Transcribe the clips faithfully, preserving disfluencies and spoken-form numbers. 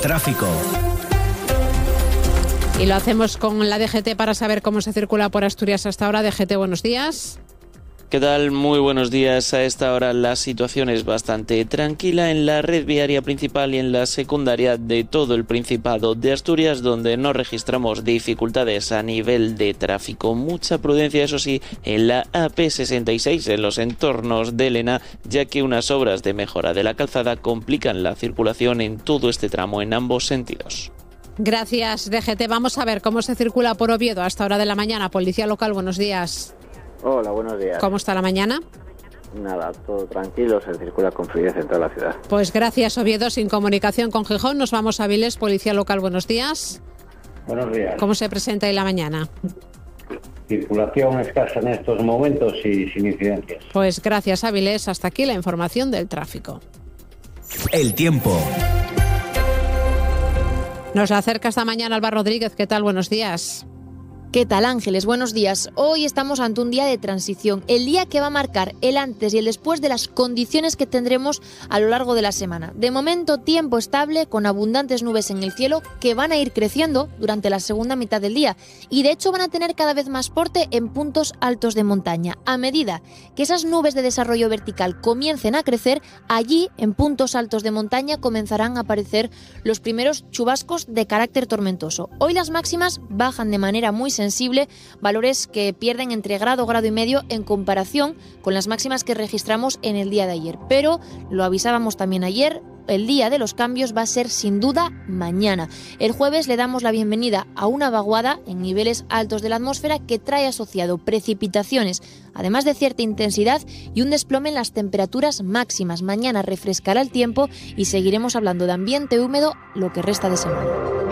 Tráfico. Y lo hacemos con la D G T para saber cómo se circula por Asturias hasta ahora. D G T, buenos días. ¿Qué tal? Muy buenos días. A esta hora la situación es bastante tranquila en la red viaria principal y en la secundaria de todo el Principado de Asturias, donde no registramos dificultades a nivel de tráfico. Mucha prudencia, eso sí, en la A P sesenta y seis, en los entornos de Elena, ya que unas obras de mejora de la calzada complican la circulación en todo este tramo en ambos sentidos. Gracias, D G T. Vamos a ver cómo se circula por Oviedo a esta hora de la mañana. Policía local, buenos días. Hola, buenos días. ¿Cómo está la mañana? Nada, todo tranquilo, se circula con fluidez en toda la ciudad. Pues gracias, Oviedo. Sin comunicación con Gijón, nos vamos a Avilés. Policía local, buenos días. Buenos días. ¿Cómo se presenta ahí la mañana? Circulación escasa en estos momentos y sin incidencias. Pues gracias, Avilés. Hasta aquí la información del tráfico. El tiempo. Nos acerca esta mañana Alba Rodríguez. ¿Qué tal? Buenos días. ¿Qué tal, Ángeles? Buenos días. Hoy estamos ante un día de transición, el día que va a marcar el antes y el después de las condiciones que tendremos a lo largo de la semana. De momento, tiempo estable con abundantes nubes en el cielo que van a ir creciendo durante la segunda mitad del día y de hecho van a tener cada vez más porte en puntos altos de montaña. A medida que esas nubes de desarrollo vertical comiencen a crecer, allí en puntos altos de montaña comenzarán a aparecer los primeros chubascos de carácter tormentoso. Hoy las máximas bajan de manera muy sensible, valores que pierden entre grado, grado y medio en comparación con las máximas que registramos en el día de ayer. Pero, lo avisábamos también ayer, el día de los cambios va a ser sin duda mañana. El jueves le damos la bienvenida a una vaguada en niveles altos de la atmósfera que trae asociado precipitaciones, además de cierta intensidad y un desplome en las temperaturas máximas. Mañana refrescará el tiempo y seguiremos hablando de ambiente húmedo lo que resta de semana.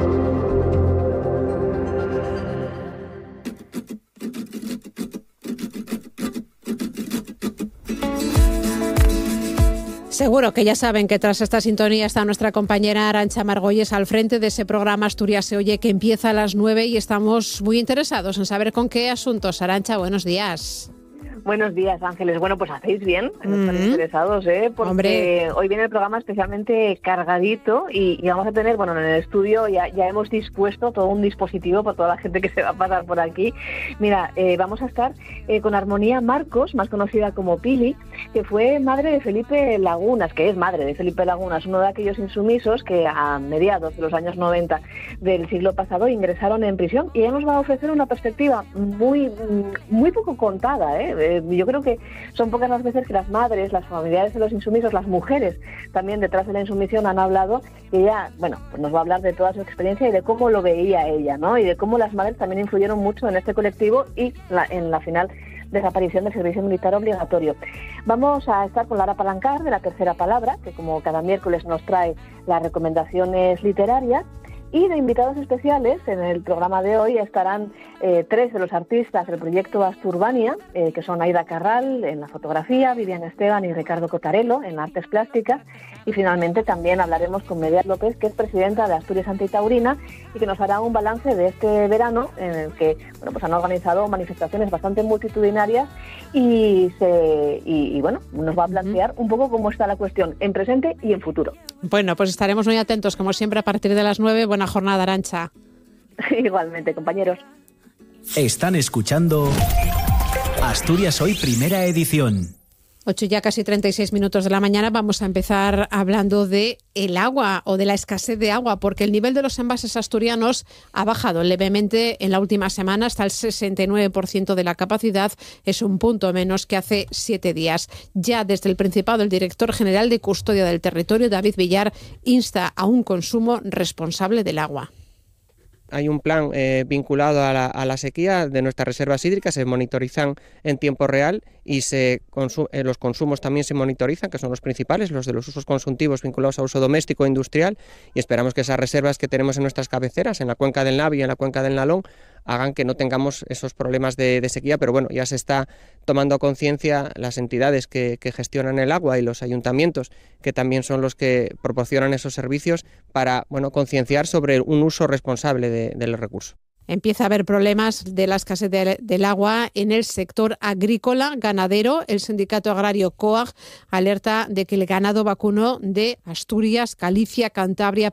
Seguro que ya saben que tras esta sintonía está nuestra compañera Arantxa Margolles al frente de ese programa Asturias se oye, que empieza a las nueve y estamos muy interesados en saber con qué asuntos. Arantxa, buenos días. Buenos días, Ángeles. Bueno, pues hacéis bien en estar Mm-hmm. interesados, ¿eh? Porque Hombre. hoy viene el programa especialmente cargadito y, y vamos a tener, bueno, en el estudio ya, ya hemos dispuesto todo un dispositivo para toda la gente que se va a pasar por aquí. Mira, eh, vamos a estar eh, con Armonía Marcos, más conocida como Pili, que fue madre de Felipe Lagunas, que es madre de Felipe Lagunas, uno de aquellos insumisos que a mediados de los años noventa del siglo pasado ingresaron en prisión, y ella nos va a ofrecer una perspectiva muy, muy poco contada, ¿eh? Yo creo que son pocas las veces que las madres, las familiares de los insumisos, las mujeres también detrás de la insumisión han hablado, y ella, bueno, pues nos va a hablar de toda su experiencia y de cómo lo veía ella, ¿no? Y de cómo las madres también influyeron mucho en este colectivo y la, en la final desaparición del servicio militar obligatorio. Vamos a estar con Lara Palancar, de La Tercera Palabra, que como cada miércoles nos trae las recomendaciones literarias. Y de invitados especiales, en el programa de hoy estarán eh, tres de los artistas del proyecto Asturbania, eh, que son Aida Carral en la fotografía, Viviana Esteban y Ricardo Cotarello en artes plásticas. Y finalmente también hablaremos con Medea López, que es presidenta de Asturias Antitaurina y que nos hará un balance de este verano en el que, bueno, pues han organizado manifestaciones bastante multitudinarias y, se, y, y bueno, nos va a plantear un poco cómo está la cuestión en presente y en futuro. Bueno, pues estaremos muy atentos, como siempre, a partir de las nueve. Buena jornada, Arantxa. Igualmente, compañeros. Están escuchando Asturias Hoy, primera edición. ocho ya casi treinta y seis minutos de la mañana. Vamos a empezar hablando de el agua o de la escasez de agua, porque el nivel de los envases asturianos ha bajado levemente en la última semana hasta el sesenta y nueve por ciento de la capacidad. Es un punto menos que hace siete días. Ya desde el Principado, el director general de Custodia del Territorio, David Villar, insta a un consumo responsable del agua. Hay un plan eh, vinculado a la, a la sequía de nuestras reservas hídricas, se monitorizan en tiempo real y se consu- eh, los consumos también se monitorizan, que son los principales, los de los usos consumtivos vinculados a uso doméstico e industrial, y esperamos que esas reservas que tenemos en nuestras cabeceras, en la cuenca del Navi y en la cuenca del Nalón, hagan que no tengamos esos problemas de, de sequía, pero bueno, ya se está tomando conciencia las entidades que, que gestionan el agua y los ayuntamientos, que también son los que proporcionan esos servicios, para, bueno, concienciar sobre un uso responsable de, del recurso. Empieza a haber problemas de la escasez de, del agua en el sector agrícola, ganadero. El sindicato agrario COAG alerta de que el ganado vacuno de Asturias, Galicia, Cantabria,